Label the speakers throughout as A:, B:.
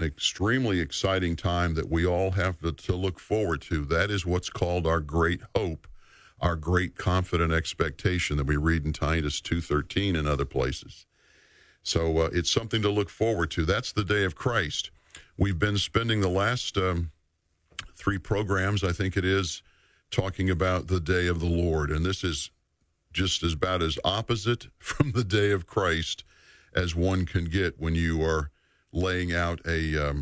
A: extremely exciting time that we all have to look forward to. That is what's called our great hope, our great confident expectation that we read in Titus 2:13 and other places. So it's something to look forward to. That's the day of Christ. We've been spending the last 3 programs, I think it is, talking about the day of the Lord. And this is just about as opposite from the day of Christ as one can get when you are laying out a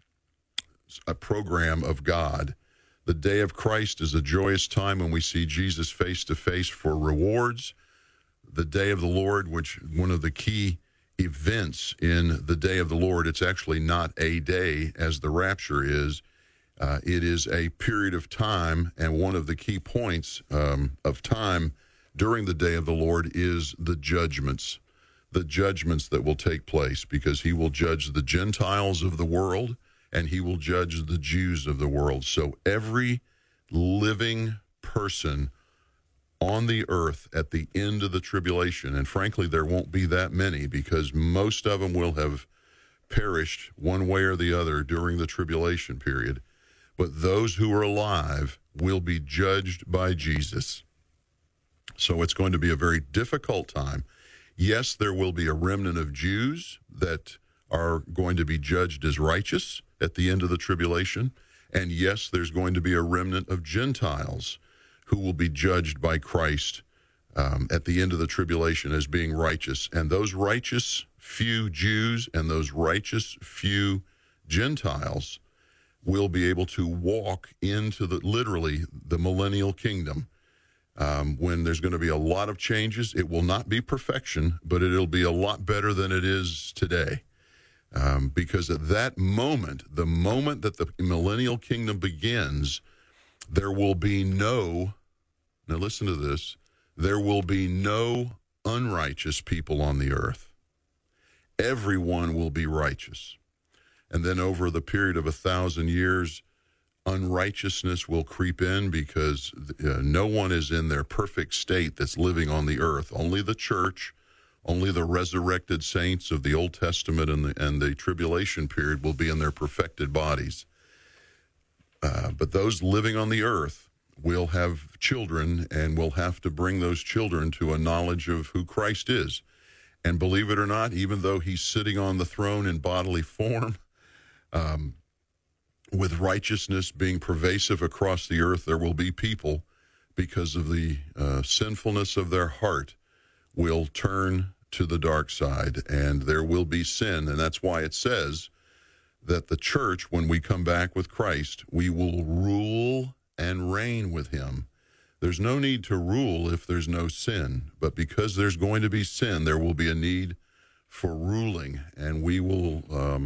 A: program of God. The day of Christ is a joyous time when we see Jesus face to face for rewards. The day of the Lord, which one of the key events in the day of the Lord, it's actually not a day as the rapture is. It is a period of time, and one of the key points of time during the day of the Lord is the judgments that will take place, because he will judge the Gentiles of the world and he will judge the Jews of the world. So every living person on the earth at the end of the tribulation, and frankly there won't be that many because most of them will have perished one way or the other during the tribulation period, but those who are alive will be judged by Jesus. So it's going to be a very difficult time. Yes, there will be a remnant of Jews that are going to be judged as righteous at the end of the tribulation. And yes, there's going to be a remnant of Gentiles who will be judged by Christ at the end of the tribulation as being righteous. And those righteous few Jews and those righteous few Gentiles will be able to walk into literally the millennial kingdom. When there's going to be a lot of changes. It will not be perfection, but it'll be a lot better than it is today. Because at that moment, the moment that the millennial kingdom begins, there will be now listen to this, there will be no unrighteous people on the earth. Everyone will be righteous. And then over the period of 1,000 years, unrighteousness will creep in, because no one is in their perfect state that's living on the earth. Only the church, only the resurrected saints of the Old Testament and the tribulation period will be in their perfected bodies. But those living on the earth will have children and will have to bring those children to a knowledge of who Christ is. And believe it or not, even though he's sitting on the throne in bodily form, with righteousness being pervasive across the earth, there will be people, because of the sinfulness of their heart, will turn to the dark side, and there will be sin. And that's why it says that the church, when we come back with Christ, we will rule and reign with him. There's no need to rule if there's no sin, but because there's going to be sin, there will be a need for ruling, and we will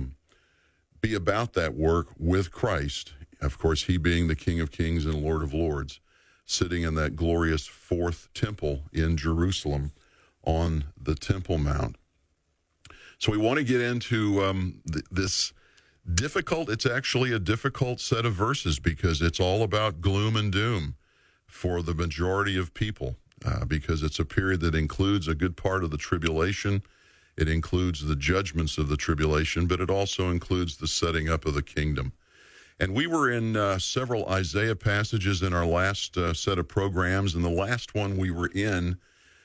A: be about that work with Christ, of course, he being the King of Kings and Lord of Lords, sitting in that glorious 4th temple in Jerusalem on the Temple Mount. So we want to get into this difficult, it's actually a difficult set of verses, because it's all about gloom and doom for the majority of people, because it's a period that includes a good part of the tribulation. It includes the judgments of the tribulation, but it also includes the setting up of the kingdom. And we were in several Isaiah passages in our last set of programs, and the last one we were in,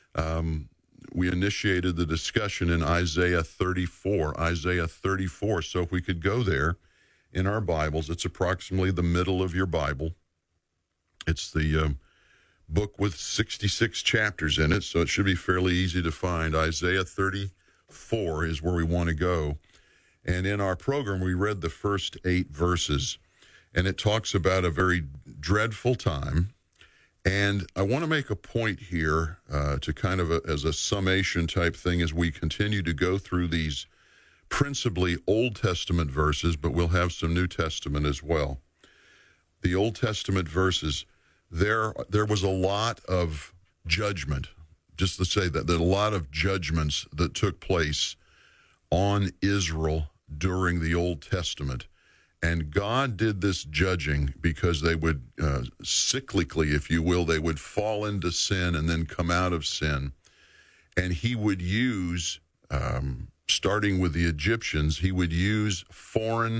A: we initiated the discussion in Isaiah 34. Isaiah 34. So if we could go there in our Bibles, it's approximately the middle of your Bible. It's the book with 66 chapters in it, so it should be fairly easy to find. Isaiah 34 is where we want to go. And in our program, we read the first 8 verses, and it talks about a very dreadful time. And I want to make a point here to kind of as a summation type thing as we continue to go through these principally Old Testament verses, but we'll have some New Testament as well. The Old Testament verses, there was a lot of judgment, just to say that there are a lot of judgments that took place on Israel during the Old Testament. And God did this judging because they would, cyclically, if you will, they would fall into sin and then come out of sin. And he would use, starting with the Egyptians, he would use foreign